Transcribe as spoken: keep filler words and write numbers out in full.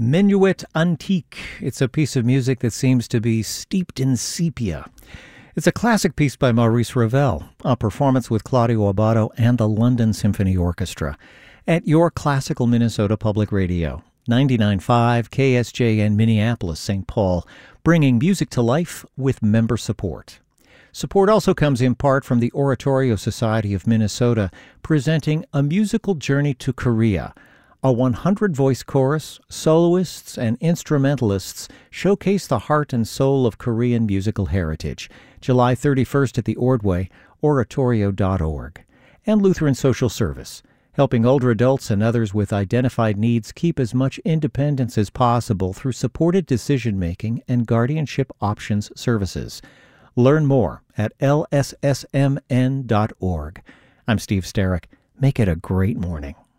Menuet Antique. It's a piece of music that seems to be steeped in sepia. It's a classic piece by Maurice Ravel, a performance with Claudio Abbado and the London Symphony Orchestra at your Classical Minnesota Public Radio, ninety-nine point five K S J N Minneapolis, Saint Paul, bringing music to life with member support. Support also comes in part from the Oratorio Society of Minnesota, presenting A Musical Journey to Korea. A one hundred voice chorus, soloists, and instrumentalists showcase the heart and soul of Korean musical heritage. July thirty-first at the Ordway, oratorio dot org. And Lutheran Social Service, helping older adults and others with identified needs keep as much independence as possible through supported decision-making and guardianship options services. Learn more at L S S M N dot org. I'm Steve Sterrick. Make it a great morning.